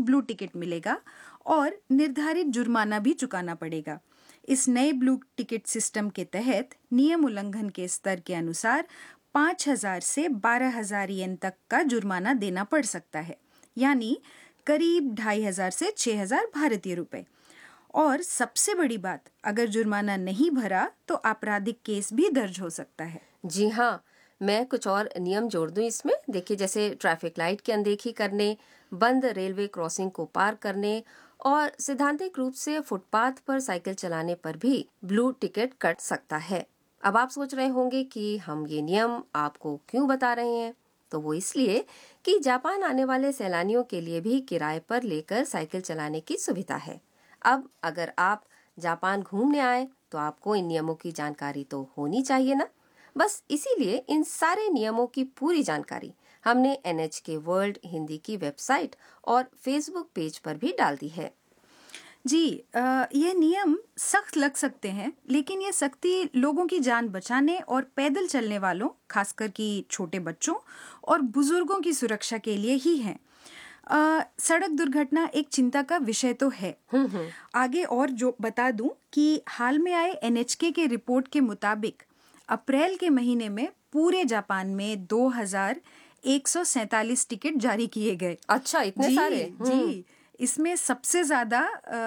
Blue ticket मिलेगा और निर्धारित जुर्माना भी चुकाना पड़ेगा। इस नए ब्लू टिकट सिस्टम के तहत नियम उल्लंघन के स्तर के अनुसार 5,000 से 12,000 येन तक का जुर्माना देना पड़ सकता है, यानी करीब 2,500 से 6,000 भारतीय रुपए। और सबसे बड़ी बात, अगर जुर्माना नहीं भरा तो आपराधिक केस भी दर्ज हो सकता है। जी हाँ, मैं कुछ और नियम जोड़ दूं इसमें। देखिए, जैसे ट्रैफिक लाइट की अनदेखी करने, बंद रेलवे क्रॉसिंग को पार करने और सैद्धांतिक रूप से फुटपाथ पर साइकिल चलाने पर भी ब्लू टिकट कट सकता है। अब आप सोच रहे होंगे कि हम ये नियम आपको क्यों बता रहे हैं। तो वो इसलिए कि जापान आने वाले सैलानियों के लिए भी किराए पर लेकर साइकिल चलाने की सुविधा है। अब अगर आप जापान घूमने आए तो आपको इन नियमों की जानकारी तो होनी चाहिए ना। बस इसीलिए इन सारे नियमों की पूरी जानकारी हमने NHK वर्ल्ड हिंदी की वेबसाइट और फेसबुक पेज पर भी डाल दी है। जी, ये नियम सख्त लग सकते हैं, लेकिन ये सख्ती लोगों की जान बचाने और पैदल चलने वालों, खासकर कि छोटे बच्चों और बुजुर्गों की सुरक्षा के लिए ही है। सड़क दुर्घटना एक चिंता का विषय तो है। आगे और जो बता दूं कि हाल में आए NHK के रिपोर्ट के मुताबिक अप्रैल के महीने में पूरे जापान में 2,147 टिकट जारी किए गए। अच्छा, इतने सारे? जी, इसमें सबसे ज्यादा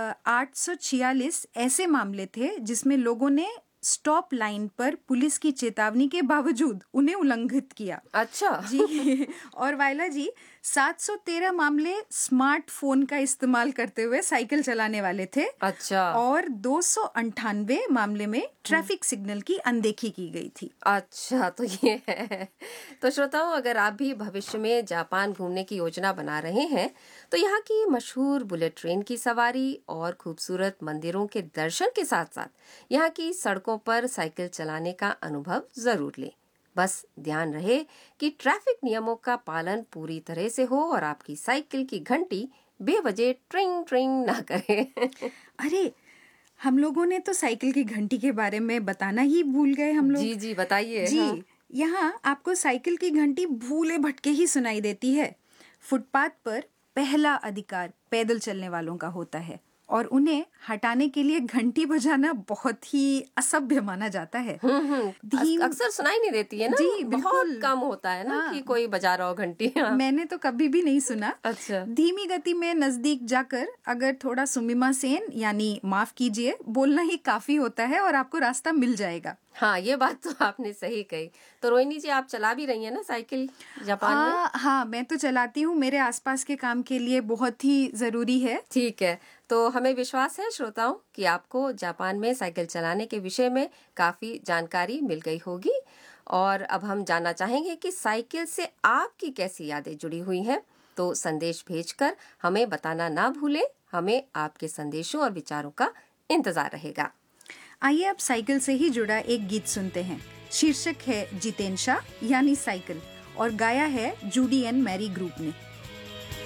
846 ऐसे मामले थे जिसमें लोगों ने स्टॉप लाइन पर पुलिस की चेतावनी के बावजूद उन्हें उल्लंघित किया। अच्छा जी, और वायला जी, 713 मामले स्मार्टफोन का इस्तेमाल करते हुए साइकिल चलाने वाले थे। अच्छा, और 298 मामले में ट्रैफिक सिग्नल की अनदेखी की गई थी। अच्छा, तो ये है। तो श्रोताओं, अगर आप भी भविष्य में जापान घूमने की योजना बना रहे हैं तो यहाँ की मशहूर बुलेट ट्रेन की सवारी और खूबसूरत मंदिरों के दर्शन के साथ साथ यहाँ की सड़कों पर साइकिल चलाने का अनुभव जरूर लें। बस ध्यान रहे कि ट्रैफिक नियमों का पालन पूरी तरह से हो और आपकी साइकिल की घंटी बेवजह ट्रिंग ट्रिंग ना करे। अरे, हम लोगों ने तो साइकिल की घंटी के बारे में बताना ही भूल गए हम लोग। जी जी, बताइए। जी, हाँ। यहाँ आपको साइकिल की घंटी भूले भटके ही सुनाई देती है। फुटपाथ पर पहला अधिकार पैदल चलने वालों का होता है और उन्हें हटाने के लिए घंटी बजाना बहुत ही असभ्य माना जाता है। अक्सर सुनाई नहीं देती है ना। जी, बहुत कम होता है ना। हाँ। कि कोई बजा रहा हो घंटी। हाँ। मैंने तो कभी भी नहीं सुना। अच्छा। धीमी गति में नजदीक जाकर अगर थोड़ा सुमिमा सेन यानी माफ कीजिए बोलना ही काफी होता है और आपको रास्ता मिल जाएगा। हाँ, ये बात तो आपने सही कही। तो रोहिणी जी, आप चला भी रही हैं ना साइकिल जापान में? हाँ, मैं तो चलाती हूँ। मेरे आसपास के काम के लिए बहुत ही जरूरी है। ठीक है, तो हमें विश्वास है श्रोताओं कि आपको जापान में साइकिल चलाने के विषय में काफी जानकारी मिल गई होगी। और अब हम जानना चाहेंगे कि साइकिल से आपकी कैसी यादें जुड़ी हुई हैं। तो संदेश भेजकर हमें बताना ना भूलें। हमें आपके संदेशों और विचारों का इंतजार रहेगा। आइए अब साइकिल से ही जुड़ा एक गीत सुनते हैं। शीर्षक है जितेंशा यानी साइकिल और गाया है जूडी एंड मैरी ग्रुप ने।